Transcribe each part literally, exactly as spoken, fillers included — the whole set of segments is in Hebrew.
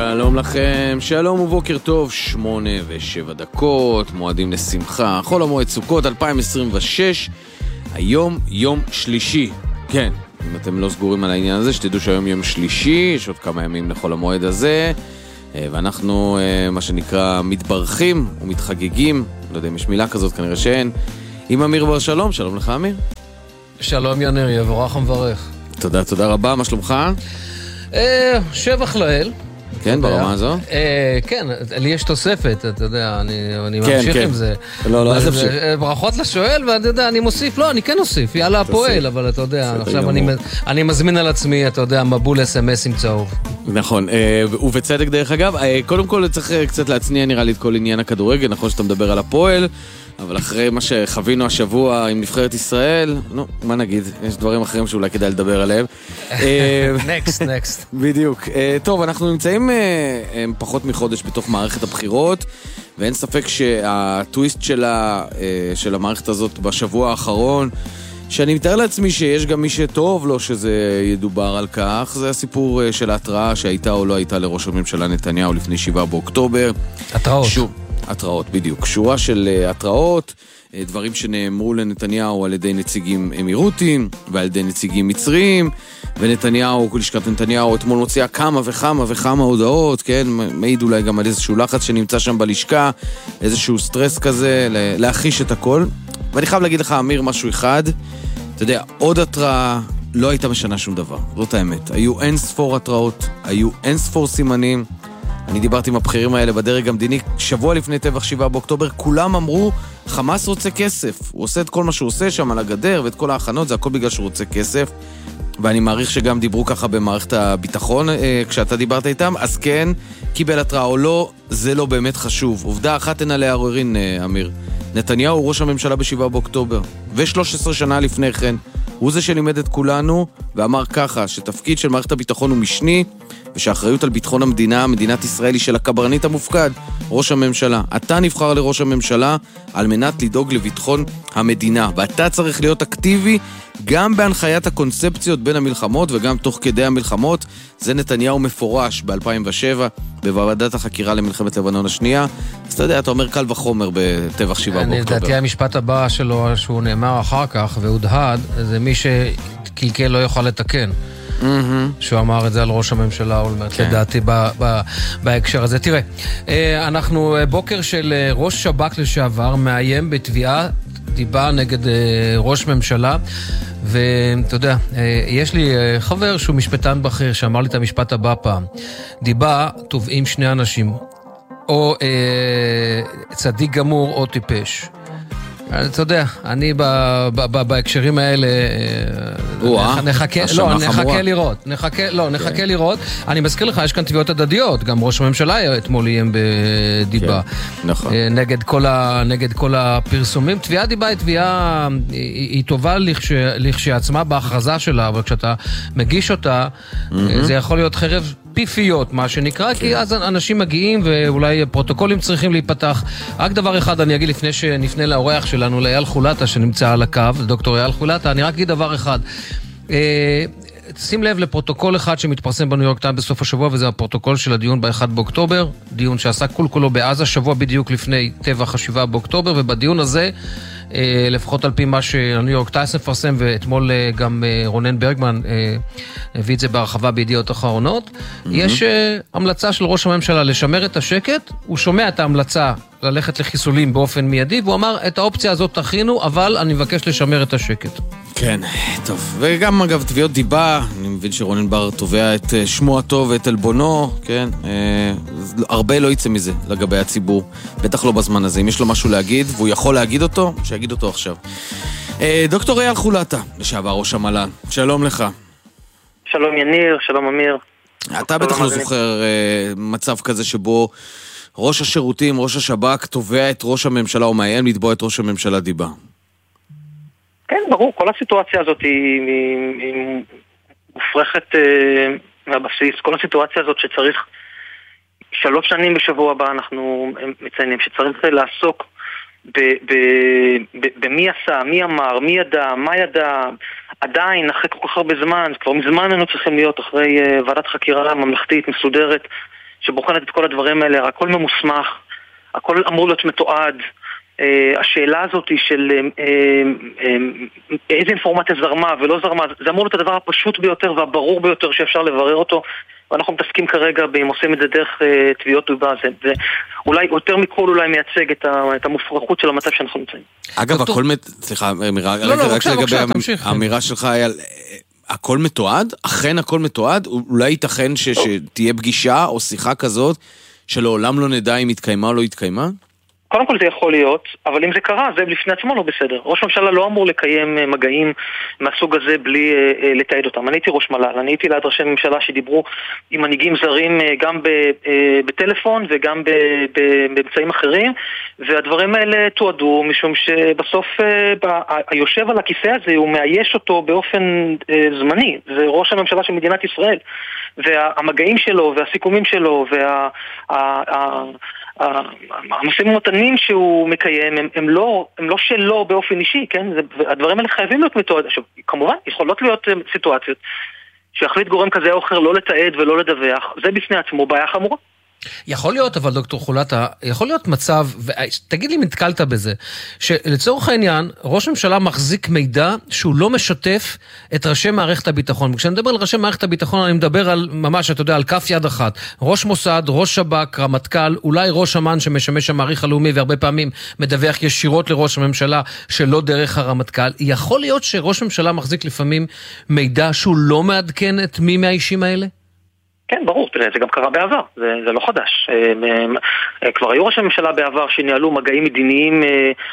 שלום לכם, שלום ובוקר טוב, שמונה ושבע דקות, מועדים לשמחה, חול המועד סוכות אלפיים עשרים ושש, היום יום שלישי, כן, אם אתם לא סגורים על העניין הזה, שתדעו שהיום יום שלישי, יש עוד כמה ימים לחול המועד הזה, ואנחנו, מה שנקרא, מתברכים ומתחגגים, לא יודע אם יש מילה כזאת, כנראה שאין, עם אמיר בר שלום, שלום לך אמיר. שלום יניר, יבורך ומברך. תודה, תודה רבה, מה שלומך? שבח לאל. כן, ברמה הזו? כן, לי יש תוספת, אתה יודע, אני ממשיך עם זה. לא, לא, אז תמשיך. ברכות לשואל, ואתה יודע, אני מוסיף, לא, אני כן אוסיף, יאללה הפועל, אבל אתה יודע, עכשיו אני מזמין על עצמי, אתה יודע, מבול אס אם אס עם צהוב. נכון, ובצדק דרך אגב, קודם כל צריך קצת להצניע נראה לי את כל עניין הכדורגל, נכון שאתה מדבר על הפועל, אבל אחרי מה שחווינו השבוע עם נבחרת ישראל, נו, מה נגיד? יש דברים אחרים שאולי כדאי לדבר עליהם. נקסט, נקסט. בדיוק. טוב, אנחנו נמצאים פחות מחודש בתוך מערכת הבחירות, ואין ספק שהטוויסט של המערכת הזאת בשבוע האחרון, שאני מתאר לעצמי שיש גם מי שטוב לו שזה ידובר על כך, זה הסיפור של ההתראה שהייתה או לא הייתה לראש הממשלה נתניהו לפני שבעה באוקטובר. התראות. שוב. התראות, בדיוק. שורה של התראות, דברים שנאמרו לנתניהו על ידי נציגים אמירותיים ועל ידי נציגים מצריים, ונתניהו, לשכת נתניהו אתמול מוציאה כמה וכמה וכמה הודעות, כן, מעיד אולי גם על איזשהו לחץ שנמצא שם בלשכה, איזשהו סטרס כזה, להחיש את הכל. ואני חייב להגיד לך, אמיר, משהו אחד, אתה יודע, עוד התראה לא הייתה משנה שום דבר, זאת האמת. היו אין ספור התראות, היו אין ספור סימנים, אני דיברתי עם הבכירים האלה בדרג המדיני, שבוע לפני טבח שבעה באוקטובר, כולם אמרו, חמאס רוצה כסף. הוא עושה את כל מה שהוא עושה שם על הגדר, ואת כל ההכנות, זה הכל בגלל שהוא רוצה כסף. ואני מעריך שגם דיברו ככה במערכת הביטחון, כשאתה דיברת איתם, אז כן, קיבל התראה או לא, זה לא באמת חשוב. עובדה אחת אין עליה עוררין, אמיר. נתניהו הוא ראש הממשלה בשבעה באוקטובר, ו-שלוש עשרה שנה לפני כן. הוא זה שלימד את כולנו, ואמר ככה, שתפקיד של מערכת הביטחון הוא משני, ושהאחריות על ביטחון המדינה, מדינת ישראל היא של הקברניט המופקד, ראש הממשלה. אתה נבחר לראש הממשלה על מנת לדאוג לביטחון המדינה, ואתה צריך להיות אקטיבי גם בהנחיית הקונספציות בין המלחמות וגם תוך כדי המלחמות. זה נתניהו מפורש ב-אלפיים ושבע בוועדת החקירה למלחמת לבנון השנייה. אז אתה יודע, אתה אומר קל וחומר בטבח שבעה באוקטובר. לדעתי המשפט הבא שלו שהוא נאמר אחר כך והודהד, זה מי שקלקל לא יוכל לתקן. שהוא אמר את זה על ראש הממשלה, לדעתי בהקשר הזה. תראה, אנחנו בוקר של ראש שב"כ לשעבר מאיים בתביעה דיבה נגד ראש ממשלה, ואתה יודע, יש לי חבר שהוא משפטן בכיר שאמר לי את המשפט הבא פעם, דיבה תובעים שני אנשים, או צדיק גמור או טיפש. אתה יודע, אני בהקשרים האלה נחכה, לא, נחכה לראות, נחכה, לא, נחכה לראות. אני מזכיר לך, יש כאן תביעות הדדיות, גם ראש הממשלה אתמול איים בדיבה. נכון. נגד כל הפרסומים. תביעה דיבה היא תביעה, היא טובה לכשעצמה בהכרזה שלה, אבל כשאתה מגיש אותה, זה יכול להיות חרב פיפיות, מה שנקרא, כי אז אנשים מגיעים ואולי פרוטוקולים צריכים להיפתח. רק דבר אחד אני אגיד לפני שנפנה לאורח שלנו, לאייל חולטה שנמצא על הקו, דוקטור אייל חולטה, אני רק אגיד דבר אחד. שים לב לפרוטוקול אחד שמתפרסם בניו יורק טיימס בסוף השבוע, וזה הפרוטוקול של הדיון ב-אחד באוקטובר, דיון שעשה כול כולו בעזה, שבוע בדיוק לפני טבח השבעה באוקטובר, ובדיון הזה, לפחות על פי מה שהניו יורק טיימס מפרסם, ואתמול גם רונן ברגמן הביא את זה בהרחבה בידיעות אחרונות, יש המלצה של ראש הממשלה לשמר את השקט, הוא שומע את ההמלצה ללכת לחיסולים באופן מיידי, והוא אמר, את האופציה הזאת תכינו, אבל אני מבקש לשמר את השקט. כן, טוב. וגם אגב תביעות דיבה, אני מבין שרונן בר תובע את שמו הטוב ואת אלבונו, כן? אה, הרבה לא יצא מזה לגבי הציבור, בטח לא בזמן הזה. אם יש לו משהו להגיד, והוא יכול להגיד אותו, שיגיד אותו עכשיו. אה, דוקטור אייל חולטה, לשעבר ראש המל"ל, שלום לך. שלום יניר, שלום אמיר. אתה בטח לא זוכר אה, מצב כזה שבו ראש השירותים, ראש השב"כ, תובע את ראש הממשלה או מאיים לתבוע את ראש הממשלה דיבה. כן, ברור, כל הסיטואציה הזאת היא, היא, היא מופרכת אה, מהבסיס. כל הסיטואציה הזאת שצריך שלוש שנים בשבוע הבא אנחנו מציינים, שצריך לעסוק ב, ב, ב, במי עשה, מי אמר, מי ידע, מה ידע, עדיין, אחרי כל כך הרבה זמן, כבר מזמן היינו צריכים להיות אחרי uh, ועדת חקירה ממלכתית, מסודרת, שבוחנת את כל הדברים האלה, הכל ממוסמך, הכל אמור להיות מתועד. השאלה הזאת של איזה אינפורמציה זרמה ולא זרמה, זה אמור להיות הדבר הפשוט ביותר והברור ביותר שאפשר לברר אותו, ואנחנו מתעסקים כרגע אם עושים את זה דרך תביעות דיבה. זה אולי יותר מכל אולי מייצג את המופרכות של המצב שאנחנו נמצאים. אגב, הכל, סליחה, רק לגבי האמירה שלך, הכל מתועד? אכן הכל מתועד? אולי ייתכן שתהיה פגישה או שיחה כזאת שלעולם לא נדע אם התקיימה או לא התקיימה? קודם כל זה יכול להיות, אבל אם זה קרה, זה לפני עצמו לא בסדר. ראש ממשלה לא אמור לקיים מגעים מהסוג הזה בלי אה, לתעד אותם. אני הייתי ראש מל"ל, אני הייתי ליד ראשי ממשלה שדיברו עם מנהיגים זרים אה, גם ב, אה, בטלפון וגם ב, ב, באמצעים אחרים, והדברים האלה תועדו, משום שבסוף אה, ב, היושב על הכיסא הזה הוא מאייש אותו באופן אה, זמני. זה ראש הממשלה של מדינת ישראל, והמגעים שלו והסיכומים שלו וה... ה, ה, המשאים ומתנים שהוא מקיים הם, הם, לא, הם לא שלו באופן אישי, כן? הדברים האלה חייבים להיות מתועד. עכשיו, כמובן, יכולות להיות סיטואציות שיחליט גורם כזה או אחר לא לתעד ולא לדווח. זה בפני עצמו בעיה חמורה. יכול להיות, אבל דוקטור חולטה, יכול להיות מצב, תגיד לי אם נתקלת בזה, שלצורך העניין, ראש הממשלה מחזיק מידע שהוא לא משתף את ראשי מערכת הביטחון. וכשאני מדבר על ראשי מערכת הביטחון, אני מדבר על, ממש, אתה יודע, על כף יד אחת. ראש מוסד, ראש שב"כ, רמטכ"ל, אולי ראש אמ"ן שמשמש המעריך הלאומי, והרבה פעמים מדווח ישירות לראש הממשלה שלא דרך הרמטכ"ל. יכול להיות שראש הממשלה מחזיק לפעמים מידע שהוא לא מעדכן את מי מהאישים האלה? כן, ברור, תראה, זה גם קרה בעבר, זה, זה לא חדש. כבר היו ראש הממשלה בעבר שניהלו מגעים מדיניים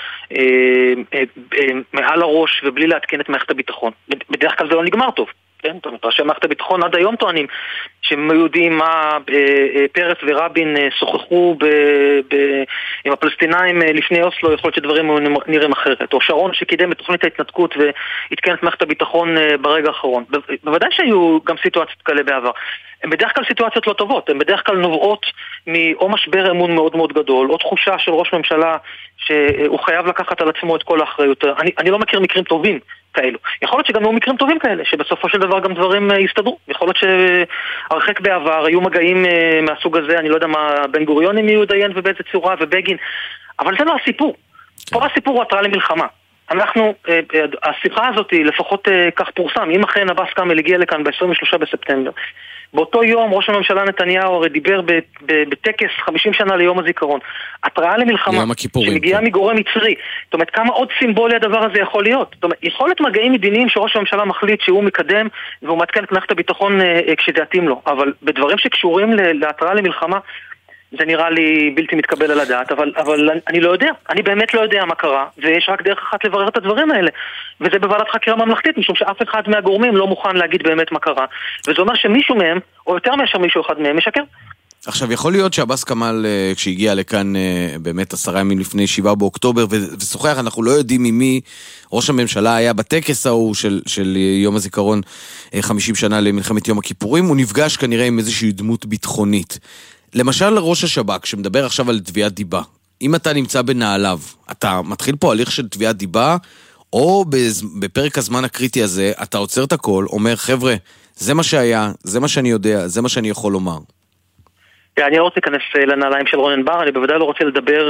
מעל הראש ובלי להתקן את מערכת הביטחון. בדרך כלל זה לא נגמר טוב. כן, זאת אומרת, ראשי מערכת הביטחון עד היום טוענים שהם יודעים מה פרס ורבין שוחחו ב, ב, עם הפלסטינאים לפני אוסלו, יכול להיות שדברים נראים אחרת. או שרון שקידם את תוכנית ההתנתקות והתקן את מערכת הביטחון ברגע האחרון. בוודאי שהיו גם סיטואציות כאלה בעבר. הן בדרך כלל סיטואציות לא טובות, הן בדרך כלל נובעות מאו משבר אמון מאוד מאוד גדול, או תחושה של ראש ממשלה שהוא חייב לקחת על עצמו את כל האחריות. אני, אני לא מכיר מקרים טובים כאלו. יכול להיות שגם היו מקרים טובים כאלה, שבסופו של דבר גם דברים יסתדרו. יכול להיות שהרחק בעבר, היו מגעים מהסוג הזה, אני לא יודע מה, בן גוריון אם יהיו דיין ובאיזה צורה ובגין, אבל זה לא הסיפור. פה הסיפור הוא התראה למלחמה. אנחנו, השיחה הזאת לפחות כך פורסם, אם אכן עבאס כאמל הגיע לכאן ב-עשרים ושלושה בספטמבר. באותו יום ראש הממשלה נתניהו הרי דיבר בטקס חמישים שנה ליום הזיכרון. התראה למלחמה שמגיעה מגורם מצרי. זאת אומרת, כמה עוד סימבולי הדבר הזה יכול להיות? זאת אומרת, יכול להיות מגעים מדיניים שראש הממשלה מחליט שהוא מקדם והוא מתקן את מערכת הביטחון כשדעתים לו. אבל בדברים שקשורים להתראה למלחמה, זה נראה לי בלתי מתקבל על הדעת, אבל, אבל אני לא יודע, אני באמת לא יודע מה קרה, ויש רק דרך אחת לברר את הדברים האלה, וזה בוועדת חקירה ממלכתית, משום שאף אחד מהגורמים לא מוכן להגיד באמת מה קרה, וזה אומר שמישהו מהם, או יותר מאשר מישהו אחד מהם, משקר. עכשיו, יכול להיות שעבאס כאמל, כשהגיע לכאן באמת עשרה ימים לפני שבעה באוקטובר, ושוחח, אנחנו לא יודעים ממי ראש הממשלה היה בטקס ההוא של, של יום הזיכרון חמישים שנה למלחמת יום הכיפורים, הוא נפגש כנראה עם איזושהי דמות ביטחונית. למשל ראש השב"כ שמדבר עכשיו על תביעת דיבה, אם אתה נמצא בנעליו, אתה מתחיל פה הליך של תביעת דיבה, או בפרק הזמן הקריטי הזה, אתה עוצר את הכל, אומר חבר'ה, זה מה שהיה, זה מה שאני יודע, זה מה שאני יכול לומר. אני לא רוצה להיכנס לנעליים של רונן בר, אני בוודאי לא רוצה לדבר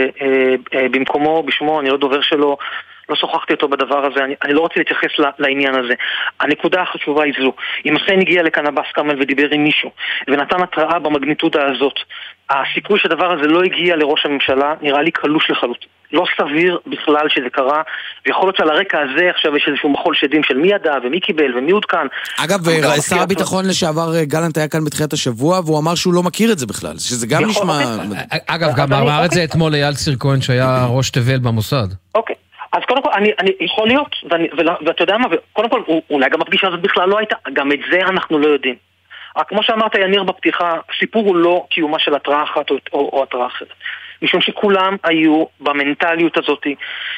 במקומו, בשמו, אני לא דובר שלו, לא שוחחתי אותו בדבר הזה, אני, אני לא רוצה להתייחס לעניין הזה. הנקודה החשובה היא זו, אם אכן הגיע לכאן עבאס כאמל ודיבר עם מישהו, ונתן התראה במגניטודה הזאת, הסיכוי שהדבר הזה לא הגיע לראש הממשלה, נראה לי קלוש לחלוטין. לא סביר בכלל שזה קרה, ויכול להיות שעל הרקע הזה עכשיו יש איזשהו מחול שדים של מי ידע ומי קיבל ומי עודכן. אגב, שר הביטחון לשעבר גלנט היה כאן בתחילת השבוע, והוא אמר שהוא לא מכיר את זה בכלל, שזה גם נשמע... אגב, גם אמר את זה אתמול אייל צירקוין שהיה ראש תבל במוסד. אוקיי. אז קודם כל, אני, אני יכול להיות, ואני, ואתה יודע מה, קודם כל, אולי גם הפגישה הזאת בכלל לא הייתה, גם את זה אנחנו לא יודעים. רק כמו שאמרת, יניר בפתיחה, סיפור הוא לא קיומה של התראה אחת או, או, או התראה אחרת. משום שכולם היו במנטליות הזאת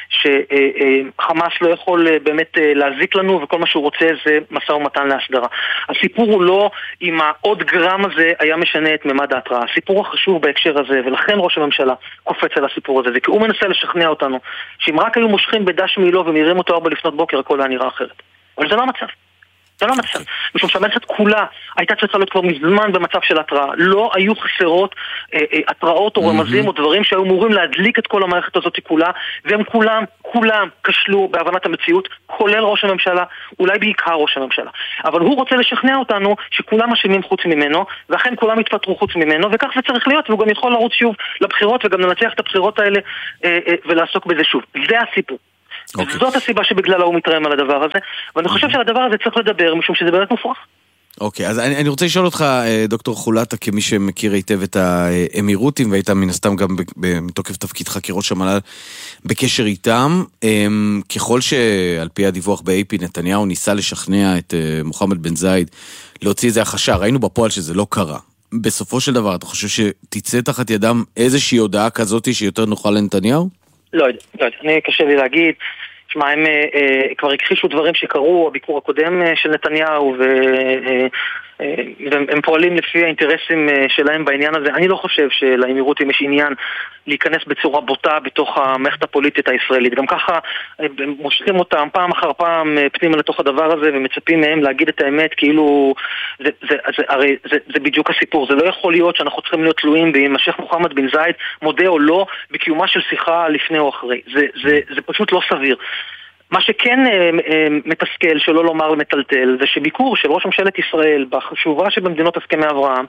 שחמאס לא יכול באמת להזיק לנו וכל מה שהוא רוצה זה מסע ומתן להסדרה. הסיפור הוא לא אם העוד גרם הזה היה משנה את ממד ההתראה. הסיפור החשוב בהקשר הזה, ולכן ראש הממשלה קופץ על הסיפור הזה, זה כי הוא מנסה לשכנע אותנו שאם רק היו מושכים בדש מילו ומיירים אותו ארבע לפנות בוקר הכל היה נראה אחרת. אבל זה לא המצב. זה לא המצב. משום שהמערכת כולה הייתה צריכה להיות כבר מזמן במצב של התראה. לא היו חסרות אה, אה, התראות או רמזים או דברים שהיו אמורים להדליק את כל המערכת הזאת כולה, והם כולם, כולם כשלו בהבנת המציאות, כולל ראש הממשלה, אולי בעיקר ראש הממשלה. אבל הוא רוצה לשכנע אותנו שכולם אשמים חוץ ממנו, ואכן כולם התפטרו חוץ ממנו, וכך זה צריך להיות, והוא גם יכול לרוץ שוב לבחירות וגם לנצח את הבחירות האלה אה, אה, ולעסוק בזה שוב. זה הסיפור. Okay. זאת הסיבה שבגללה הוא מתרעם על הדבר הזה, ואני חושב שעל הדבר הזה צריך לדבר, משום שזה באמת מופרך. אוקיי, okay, אז אני, אני רוצה לשאול אותך, דוקטור חולטה, כמי שמכיר היטב את האמירותים, והיית מן הסתם גם מתוקף תפקידך כראש המל"ל בקשר איתם, ככל שעל פי הדיווח ב-איי פי נתניהו ניסה לשכנע את מוחמד בן זייד להוציא איזה החשה, ראינו בפועל שזה לא קרה. בסופו של דבר, אתה חושב שתצא תחת ידם איזושהי הודעה כזאת שיותר נוחה לנתניהו? לא יודע, לא יודע, אני קשה לי להגיד, שמה, הם אה, אה, כבר הכחישו דברים שקרו, הביקור הקודם אה, של נתניהו, ו, אה, אה, והם פועלים לפי האינטרסים אה, שלהם בעניין הזה. אני לא חושב שלאמירותים יש עניין להיכנס בצורה בוטה בתוך המערכת הפוליטית הישראלית. גם ככה הם מושכים אותם פעם אחר פעם פנימה לתוך הדבר הזה, ומצפים מהם להגיד את האמת, כאילו, זה, זה, זה, הרי זה, זה בדיוק הסיפור. זה לא יכול להיות שאנחנו צריכים להיות תלויים באם השייח מוחמד בן זייד מודה או לא בקיומה של שיחה לפני או אחרי. זה, זה, זה פשוט לא סביר. מה שכן אה, אה, מתסכל, שלא לומר מטלטל, זה שביקור של ראש ממשלת ישראל בחשובה שבמדינות הסכמי אברהם,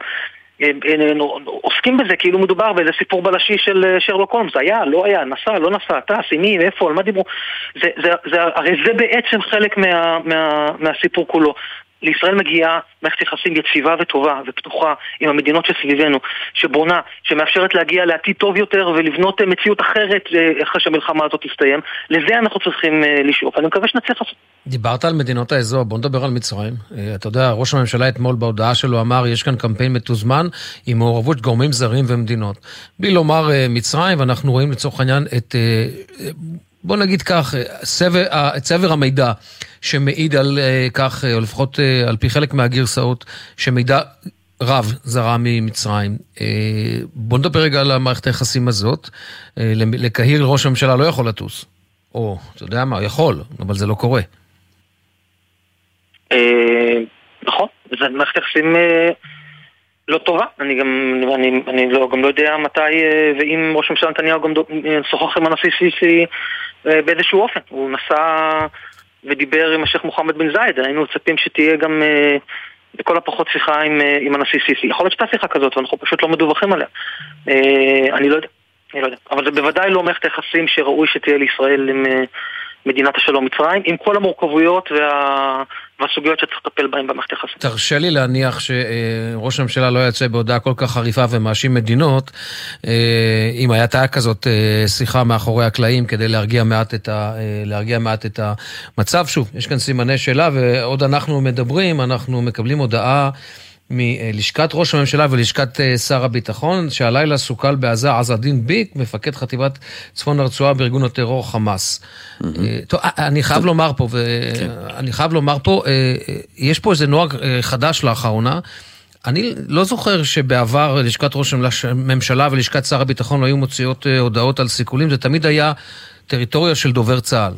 עוסקים בזה כאילו מדובר באיזה סיפור בלשי של שרלוק הולמס. זה היה, לא היה, נסע, לא נסע, טס, עם מי, איפה, על מה דיברו. זה, זה, זה, הרי זה בעצם חלק מה, מה, מהסיפור כולו. לישראל מגיעה מערכת יחסים יציבה וטובה ופתוחה עם המדינות שסביבנו, שבונה, שמאפשרת להגיע לעתיד טוב יותר ולבנות מציאות אחרת אחרי שהמלחמה הזאת תסתיים. לזה אנחנו צריכים לשאוף. אני מקווה שנצליח לעשות. דיברת על מדינות האזור, בוא נדבר על מצרים. אתה יודע, ראש הממשלה אתמול בהודעה שלו אמר, יש כאן קמפיין מתוזמן עם מעורבות גורמים זרים ומדינות. בלי לומר מצרים, ואנחנו רואים לצורך העניין את, בוא נגיד כך, סבר, צבר המידע שמעיד על כך, או לפחות על פי חלק מהגרסאות, שמידע רב זרה ממצרים. בוא נדבר רגע על המערכת היחסים הזאת. לקהיר ראש הממשלה לא יכול לטוס. או, אתה יודע מה, יכול, אבל זה לא קורה. נכון, זה מערכת יחסים לא טובה. אני גם, אני, אני לא, גם לא יודע מתי, ואם ראש הממשלה נתניהו גם שוחח עם הנשיא סיסי באיזשהו אופן. הוא נסע ודיבר עם השייח מוחמד בן זייד. היינו מצפים שתהיה גם לכל הפחות שיחה עם, עם הנשיא סיסי. יכול להיות שתה שיחה כזאת, ואנחנו פשוט לא מדווחים עליה. אני לא יודע. אני לא יודע. אבל זה בוודאי לא מערכת היחסים שראוי שתהיה לישראל עם מדינת השלום מצרים, עם כל המורכבויות וה... והסוגיות שצריך לטפל בהן במערכת היחסים. תרשה לי להניח שראש הממשלה לא יצא בהודעה כל כך חריפה ומאשים מדינות, אם הייתה כזאת שיחה מאחורי הקלעים כדי להרגיע מעט את ה... להרגיע מעט את המצב. שוב, יש כאן סימני שאלה, ועוד אנחנו מדברים, אנחנו מקבלים הודעה מלשכת ראש הממשלה ולשכת שר הביטחון, שהלילה סוכל בעזה עזדין ביק, מפקד חטיבת צפון הרצועה בארגון הטרור חמאס. טוב, אני חייב לומר פה, ואני חייב לומר פה, יש פה איזה נוהג חדש לאחרונה. אני לא זוכר שבעבר לשכת ראש הממשלה ולשכת שר הביטחון לא היו מוציאות הודעות על סיכולים, זה תמיד היה טריטוריה של דובר צה"ל.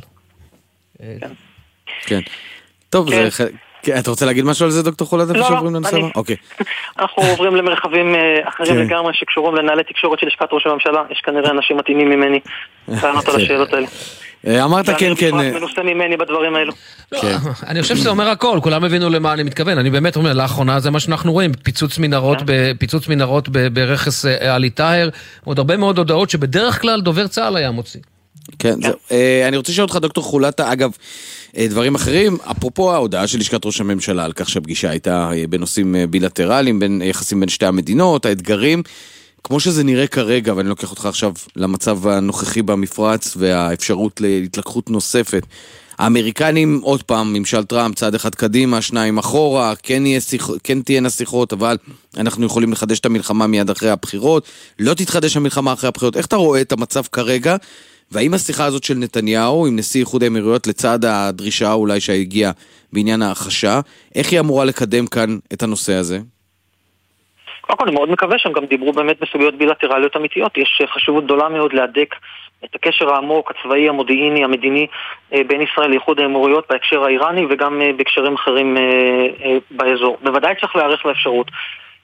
כן. טוב, זה... אתה רוצה להגיד משהו על זה, דוקטור חולטה? לא, לא, אני. אוקיי. אנחנו עוברים למרחבים אחרים לגמרי שקשורים לנהלי תקשורת של לשכת ראש הממשלה. יש כנראה אנשים מתאימים ממני לענות על השאלות האלה. אמרת כן, כן. ואני מנוסה ממני בדברים האלו. אני חושב שזה אומר הכל, כולם הבינו למה אני מתכוון. אני באמת אומר, לאחרונה זה מה שאנחנו רואים, פיצוץ מנהרות, פיצוץ מנהרות ברכס עלי טהר, עוד הרבה מאוד הודעות שבדרך כלל דובר צה"ל היה מוציא. כן, זהו. אני רוצה לשאול אותך, דוקטור חולטה, אגב, דברים אחרים, אפרופו ההודעה של לשכת ראש הממשלה על כך שהפגישה הייתה בנושאים בילטרליים, בין יחסים בין שתי המדינות, האתגרים, כמו שזה נראה כרגע, ואני לוקח אותך עכשיו למצב הנוכחי במפרץ והאפשרות להתלקחות נוספת. האמריקנים, עוד פעם, ממשל טראמפ, צעד אחד קדימה, שניים אחורה, כן, שיח, כן תהיינה שיחות, אבל אנחנו יכולים לחדש את המלחמה מיד אחרי הבחירות, לא תתחדש המלחמה אחרי הבחירות. איך אתה רואה את המצב כרגע? והאם השיחה הזאת של נתניהו עם נשיא איחוד האמירויות לצד הדרישה אולי שהגיעה בעניין ההחשה, איך היא אמורה לקדם כאן את הנושא הזה? קודם כל, אני מאוד מקווה שהם גם דיברו באמת בסוגיות בילטרליות אמיתיות. יש חשיבות גדולה מאוד להדק את הקשר העמוק, הצבאי, המודיעיני, המדיני בין ישראל לאיחוד האמירויות בהקשר האיראני וגם בהקשרים אחרים באזור. בוודאי צריך להיערך לאפשרות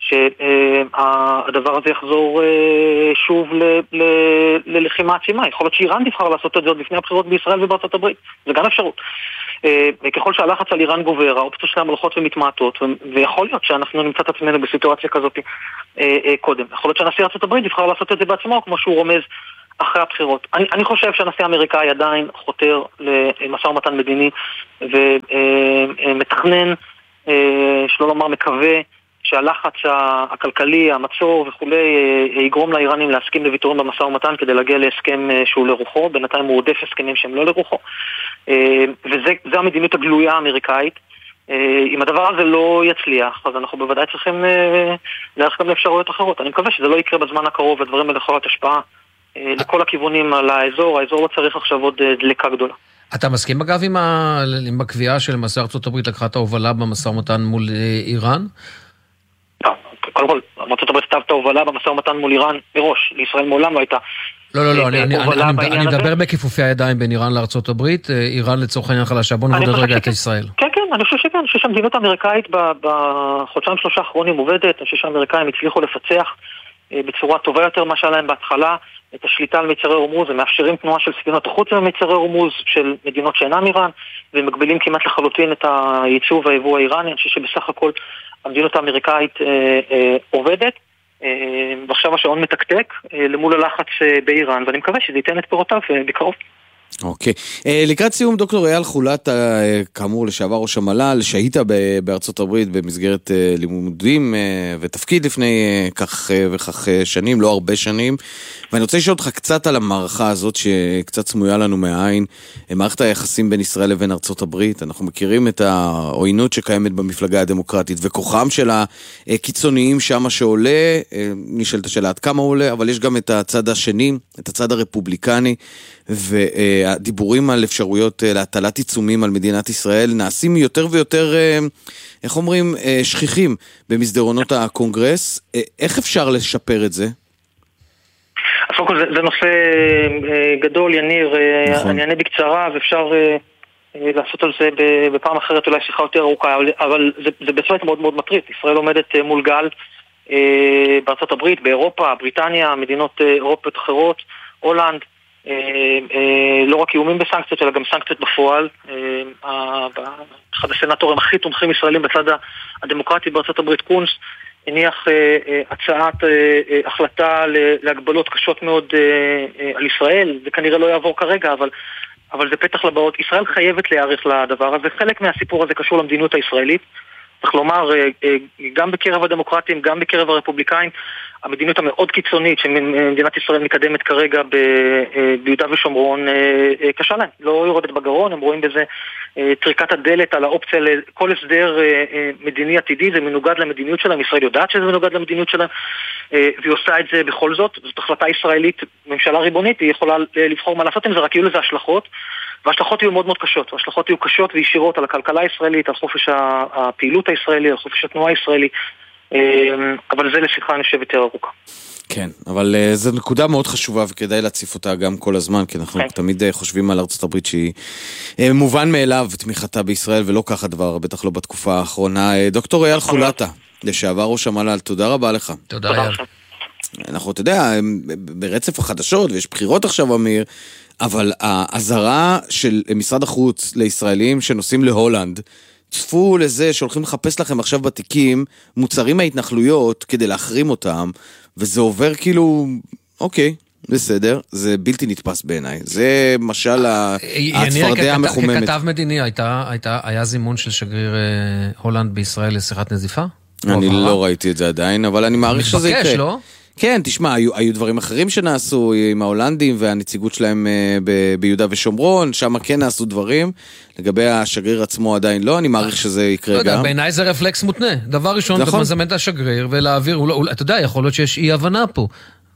שהדבר הזה יחזור שוב ללחימה עצימה. יכול להיות שאיראן תבחר לעשות את זה עוד לפני הבחירות בישראל ובארצות הברית. זה גם אפשרות. וככל שהלחץ על איראן גובר, האופציות שלהם הולכות ומתמעטות, ויכול להיות שאנחנו נמצא את עצמנו בסיטואציה כזאת קודם. יכול להיות שהנשיא ארצות הברית יבחר לעשות את זה בעצמו, כמו שהוא רומז אחרי הבחירות. אני, אני חושב שהנשיא האמריקאי עדיין חותר למשא ומתן מדיני, ומתכנן, שלא לומר מקווה, שהלחץ הכלכלי, המצור וכולי, יגרום לאיראנים להסכים לוויתורים במשא ומתן כדי להגיע להסכם שהוא לרוחו, בינתיים הוא עודף הסכמים שהם לא לרוחו. וזה המדיניות הגלויה האמריקאית. אם הדבר הזה לא יצליח, אז אנחנו בוודאי צריכים להערך גם לאפשרויות אחרות. אני מקווה שזה לא יקרה בזמן הקרוב, הדברים האלה יכולות השפעה לכל הכיוונים על האזור. האזור לא צריך עכשיו עוד דלקה גדולה. אתה מסכים אגב עם, ה... עם הקביעה של למעשה ארצות הברית לקחה את ההובלה במשא ומתן מול איראן? קודם כל, ארצות הברית כתב את ההובלה במשא ומתן מול איראן מראש. לישראל מעולם לא הייתה. לא, לא, לא, אני, אני, אני, אני מדבר בכיפופי הידיים בין איראן לארצות הברית, איראן לצורך העניין חלשה, בוא נבודד רגע את ישראל. כן, כן, אני חושב שכן, אני חושב שהמדיניות האמריקאית בחודשיים שלושה האחרונים עובדת, אני חושב שהאמריקאים הצליחו לפצח בצורה טובה יותר מה שהיה להם בהתחלה, את השליטה על מיצרי הורמוז, הם מאפשרים תנועה של ספינות החוץ ממיצרי הורמוז של מדינות שאינם איראן, ומגבילים כמעט לחלוטין את הייצוא והיבוא האיראני. אני חושב שבסך הכל המדיניות האמריקאית אה, אה, עובדת, אה, ועכשיו השעון מתקתק אה, למול הלחץ אה, באיראן, ואני מקווה שזה ייתן את פירותיו אה, בקרוב. אוקיי. לקראת סיום, דוקטור אייל חולטה, כאמור לשעבר ראש המל"ל, שהיית בארצות הברית במסגרת לימודים ותפקיד לפני כך וכך שנים, לא הרבה שנים, ואני רוצה לשאול אותך קצת על המערכה הזאת שקצת סמויה לנו מהעין, מערכת היחסים בין ישראל לבין ארצות הברית. אנחנו מכירים את העוינות שקיימת במפלגה הדמוקרטית וכוחם של הקיצוניים שם שעולה, נשאלת השאלה עד כמה עולה, אבל יש גם את הצד השני, את הצד הרפובליקני, והדיבורים על אפשרויות להטלת עיצומים על מדינת ישראל נעשים יותר ויותר, איך אומרים, שכיחים במסדרונות הקונגרס. איך אפשר לשפר את זה? אז קודם כל, זה, זה נושא גדול, יניר, נכון. אני אענה בקצרה, ואפשר לעשות על זה בפעם אחרת אולי שיחה יותר ארוכה, אבל זה, זה בעצם מאוד מאוד מטריד. ישראל עומדת מול גל בארצות הברית, באירופה, בריטניה, מדינות אירופיות אחרות, הולנד, לא רק איומים בסנקציות, אלא גם סנקציות בפועל. אחד הסנטורים הכי תומכים ישראלים בצד הדמוקרטי בארצות הברית, קונס, הניח הצעת החלטה להגבלות קשות מאוד על ישראל. זה כנראה לא יעבור כרגע, אבל, אבל זה פתח לבאות. ישראל חייבת להיערך לדבר הזה. חלק מהסיפור הזה קשור למדיניות הישראלית. צריך לומר, גם בקרב הדמוקרטים, גם בקרב הרפובליקאים, המדיניות המאוד קיצונית שמדינת ישראל מקדמת כרגע ביהודה ושומרון קשה להם, לא יורדת בגרון. הם רואים בזה טריקת הדלת על האופציה לכל הסדר מדיני עתידי. זה מנוגד למדיניות שלהם, ישראל יודעת שזה מנוגד למדיניות שלהם, והיא עושה את זה בכל זאת. זאת החלטה ישראלית, ממשלה ריבונית, היא יכולה לבחור מה לעשות עם זה, רק יהיו לזה השלכות, וההשלכות יהיו מאוד מאוד קשות. ההשלכות יהיו קשות וישירות על הכלכלה הישראלית, על חופש הפעילות הישראלי, על חופש התנועה הישראלי, אבל זה לשיחה אני חושב יותר ארוכה. כן, אבל uh, זו נקודה מאוד חשובה וכדאי להציף אותה גם כל הזמן, כי אנחנו כן. תמיד uh, חושבים על ארצות הברית שהיא uh, מובן מאליו תמיכתה בישראל, ולא ככה דבר, בטח לא בתקופה האחרונה. Uh, דוקטור אייל חולטה, לשעבר ראש המל"ל, תודה רבה לך. תודה אייל. אנחנו, אתה יודע, ברצף החדשות, ויש בחירות עכשיו אמיר, אבל העזרה של משרד החוץ לישראלים שנוסעים להולנד, צפו לזה שהולכים לחפש לכם עכשיו בתיקים מוצרים מההתנחלויות כדי להחרים אותם, וזה עובר כאילו, אוקיי, בסדר, זה בלתי נתפס בעיניי. זה משל הצפרדע המחוממת. ככתב מדיני, היה זימון של שגריר הולנד בישראל לשיחת נזיפה? אני לא ראיתי את זה עדיין, אבל אני מעריך שזה יקרה. מתבקש, לא? כן, תשמע, היו, היו דברים אחרים שנעשו עם ההולנדים והנציגות שלהם ב, ביהודה ושומרון, שם כן נעשו דברים, לגבי השגריר עצמו עדיין לא, אני מעריך שזה יקרה לא גם. יודע, בעיניי זה רפלקס מותנה. דבר ראשון, נכון. אתה מזמן את השגריר ולהעביר, אתה יודע, יכול להיות שיש אי הבנה פה.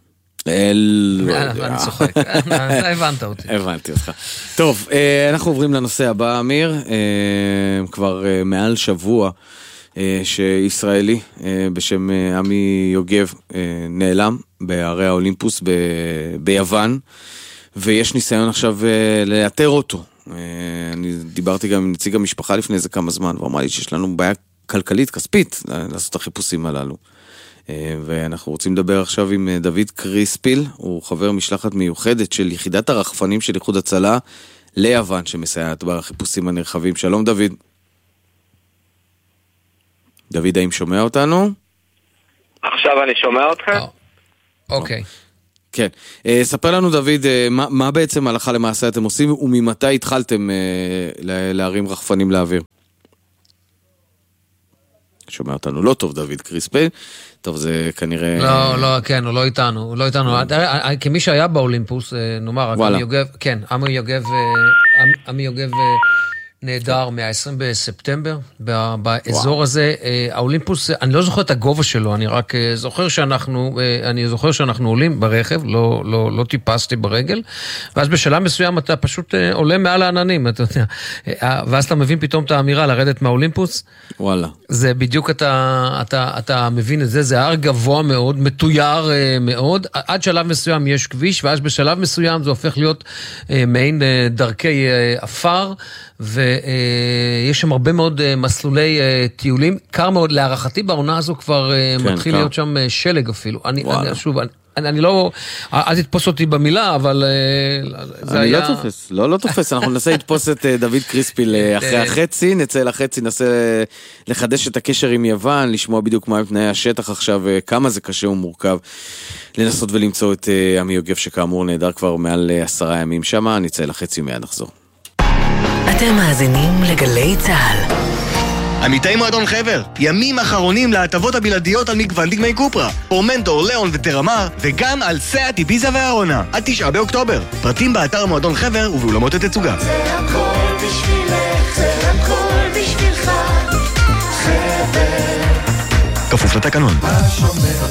אל... אני צוחק, אתה הבנת אותי. הבנתי אותך. טוב, אנחנו עוברים לנושא הבא, אמיר, כבר מעל שבוע, שישראלי בשם עמי יוגב נעלם בערי האולימפוס ביוון, ויש ניסיון עכשיו לאתר אותו. אני דיברתי גם עם נציג המשפחה לפני זה כמה זמן, ואמר לי שיש לנו בעיה כלכלית, כספית, לעשות את החיפושים הללו. ואנחנו רוצים לדבר עכשיו עם דוד קריספיל, הוא חבר משלחת מיוחדת של יחידת הרחפנים של איחוד הצלה ליוון, שמסייעת בחיפושים הנרחבים. שלום דוד. דוד, האם שומע אותנו? עכשיו אני שומע אותך? אוקיי. כן. ספר לנו דוד, מה, מה בעצם הלכה למעשה אתם עושים, וממתי התחלתם להרים רחפנים לאוויר? שומע אותנו לא טוב דוד קריספיל. טוב, זה כנראה... לא, לא, כן, הוא לא איתנו, הוא לא איתנו. כמי שהיה באולימפוס, נאמר, עמי יוגב, כן, עמי יוגב, עמי יוגב נהדר מה-עשרים בספטמבר, באזור הזה, האולימפוס, אני לא זוכר את הגובה שלו, אני רק זוכר שאנחנו, אני זוכר שאנחנו עולים ברכב, לא, לא, לא טיפסתי ברגל, ואז בשלב מסוים אתה פשוט עולה מעל העננים, אתה יודע, ואז אתה מבין פתאום את האמירה לרדת מהאולימפוס, וואלה. זה בדיוק אתה, אתה, אתה מבין את זה, זה הר גבוה מאוד, מתויר מאוד, עד שלב מסוים יש כביש, ואז בשלב מסוים זה הופך להיות מעין דרכי אפר, ויש שם הרבה מאוד מסלולי טיולים, קר מאוד, להערכתי בעונה הזו כבר מתחיל להיות שם שלג אפילו. אני שוב, אני לא, אל תתפוס אותי במילה, אבל זה היה... אני לא תופס, לא, לא תופס, אנחנו ננסה לתפוס את דוד קריספיל אחרי החצי, נצא לחצי, ננסה לחדש את הקשר עם יוון, לשמוע בדיוק מה הם תנאי השטח עכשיו, כמה זה קשה ומורכב, לנסות ולמצוא את עמי יוגב שכאמור נהדר כבר מעל עשרה ימים שמה, נצא לחצי מיד נחזור. אתם מאזינים לגלי צהל. עמיתי מועדון חבר, ימים אחרונים להטבות הבלעדיות על מגוון דגמי קופרה, פורמנטור, ליאון וטרמר, וגם על סאט איביזה והארונה, עד תשעה באוקטובר. פרטים באתר מועדון חבר ובאולמות התצוגה. זה הכל בשבילך, זה הכל בשבילך, חבר. כפוף לתקנון. השומר